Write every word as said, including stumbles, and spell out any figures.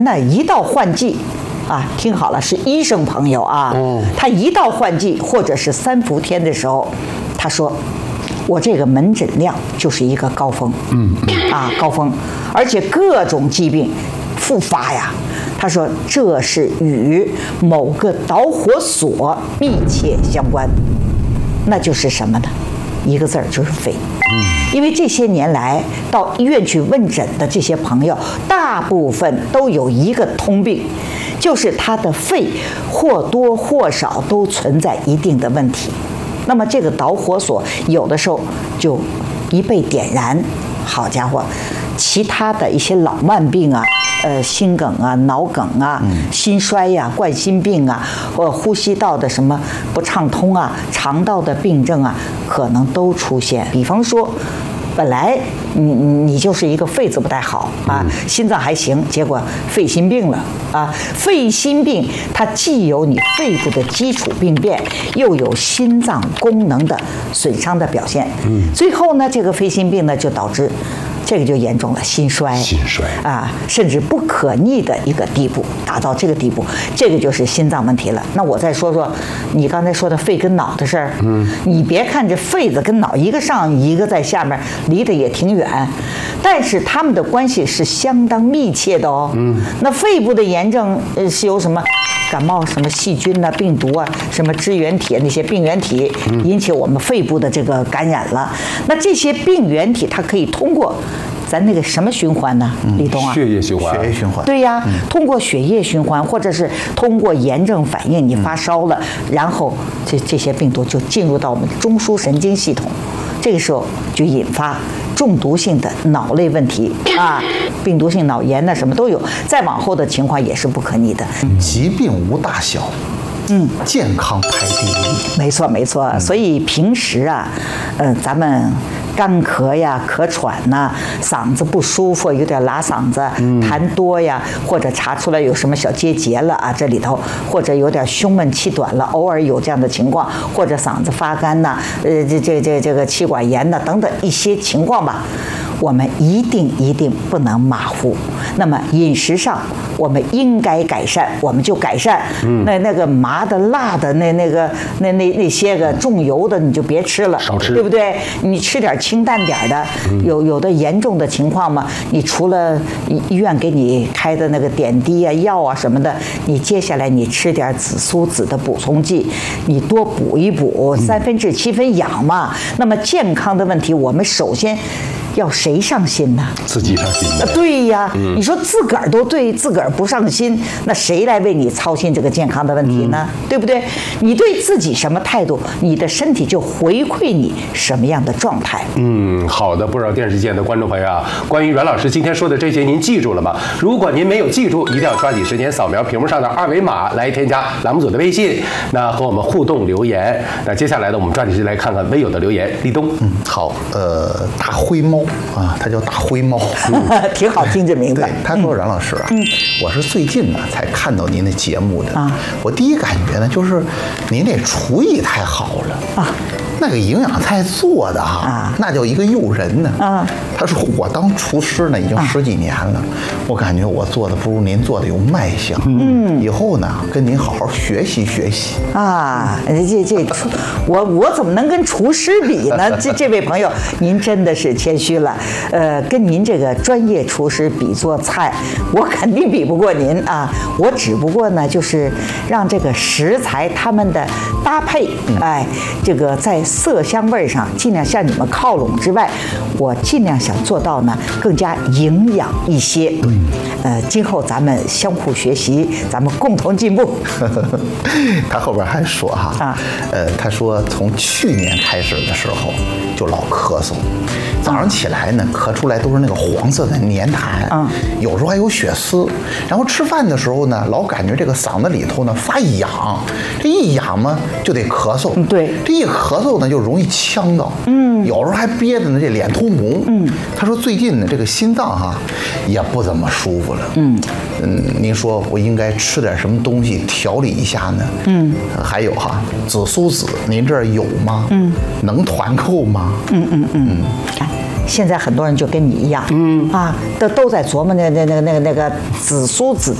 那一到换季，啊，听好了，是医生朋友啊， 嗯， 他一到换季或者是三伏天的时候，他说，我这个门诊量就是一个高峰， 嗯， 啊，高峰，而且各种疾病复发呀。他说这是与某个导火索密切相关，那就是什么呢？一个字儿，就是肺。因为这些年来到医院去问诊的这些朋友，大部分都有一个通病，就是他的肺或多或少都存在一定的问题。那么这个导火索有的时候就一被点燃，好家伙，其他的一些老慢病啊，呃，心梗啊、脑梗啊、心衰呀、冠心病啊，或呼吸道的什么不畅通啊、肠道的病症啊，可能都出现。比方说，本来你你就是一个肺子不太好啊，心脏还行，结果肺心病了啊。肺心病它既有你肺部的基础病变，又有心脏功能的损伤的表现。嗯，最后呢，这个肺心病呢就导致。这个就严重了，心衰， 心衰啊，甚至不可逆的一个地步，达到这个地步，这个就是心脏问题了。那我再说说你刚才说的肺跟脑的事儿，嗯，你别看这肺子跟脑一个上一个在下面，离得也挺远，但是他们的关系是相当密切的哦。嗯，那肺部的炎症呃是由什么？感冒什么细菌呐、啊、病毒啊、什么支原体那些病原体引起我们肺部的这个感染了。那这些病原体它可以通过咱那个什么循环呢？李东啊， 血液循环， 血液循环。 对呀，通过血液循环，或者是通过炎症反应，你发烧了，然后这这些病毒就进入到我们中枢神经系统，这个时候就引发中毒性的脑类问题啊，病毒性脑炎呐，什么都有。再往后的情况也是不可逆的。 疾病无大小，嗯，健康排第一。 没错，没错。所以平时啊，呃，咱们干咳呀、咳喘呐、嗓子不舒服，有点拉嗓子、痰多呀，或者查出来有什么小结节了啊，这里头或者有点胸闷气短了，偶尔有这样的情况，或者嗓子发干呐，呃，这这这这个气管炎呐等等一些情况吧。我们一定一定不能马虎。那么饮食上，我们应该改善，我们就改善。嗯、那那个麻的、辣的，那那个那那那些个重油的，你就别吃了， 少吃， 对不对？你吃点清淡点的。嗯、有有的严重的情况嘛，你除了医院给你开的那个点滴啊、药啊什么的，你接下来你吃点紫苏子的补充剂，你多补一补，三分治七分养嘛。嗯、那么健康的问题，我们首先。要谁上心呢？ 自己上心的。 对呀，嗯、你说自个儿都对自个儿不上心，那谁来为你操心这个健康的问题呢？嗯、对不对？你对自己什么态度，你的身体就回馈你什么样的状态。 嗯，好的。不知道电视机前的观众朋友啊，关于阮老师今天说的这些，您记住了吗？如果您没有记住，一定要抓紧时间扫描屏幕上的二维码来添加栏目组的微信，那和我们互动留言。那接下来呢，我们抓紧时间来看看微友的留言。立冬， 嗯，好，呃，大灰猫。啊，他叫大灰猫， 嗯、挺好听这名字。 对，他说阮老师啊，嗯、我是最近呢才看到您的节目的啊。我第一感觉呢，就是您这厨艺太好了啊，那个营养菜做的哈、啊，啊、那叫一个诱人呢啊。他说我当厨师呢已经十几年了，啊、我感觉我做的不如您做的有卖相。嗯，以后呢跟您好好学习学习啊。这这我我怎么能跟厨师比呢？这这位朋友，您真的是谦虚了。呃，跟您这个专业厨师比做菜，我肯定比不过您啊。我只不过呢，就是让这个食材它们的搭配，哎，这个在色香味上尽量向你们靠拢之外，我尽量想做到呢更加营养一些。呃，今后咱们相互学习，咱们共同进步。 他后边还说哈，啊，呃，他说从去年开始的时候就老咳嗽，早上起来呢咳出来都是那个黄色的黏痰，嗯，有时候还有血丝，然后吃饭的时候呢，老感觉这个嗓子里头呢发痒，这一痒嘛就得咳嗽， 嗯，对， 这一咳嗽呢就容易呛到，嗯，有时候还憋得呢这脸通红，嗯，他说最近呢这个心脏哈也不怎么舒服了，嗯嗯，您说我应该吃点什么东西调理一下呢？嗯，还有哈紫苏子，您这儿有吗？嗯，能团购吗？ 嗯嗯嗯，哎。 现在很多人就跟你一样，嗯啊，都都在琢磨那那那个那个那个子苏子